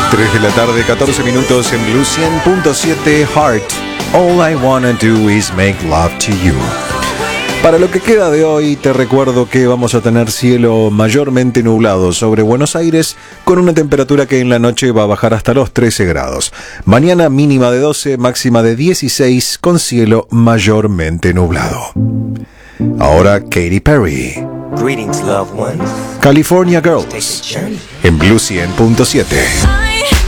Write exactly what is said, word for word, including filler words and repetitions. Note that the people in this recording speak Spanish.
tres de la tarde, catorce minutos en Blue cien punto siete. Heart, all I wanna do is make love to you. Para lo que queda de hoy, te recuerdo que vamos a tener cielo mayormente nublado sobre Buenos Aires, con una temperatura que en la noche va a bajar hasta los trece grados. Mañana mínima de doce, máxima de dieciséis, con cielo mayormente nublado. Ahora Katy Perry. Greetings, loved ones. California Girls. En Blue cien punto siete.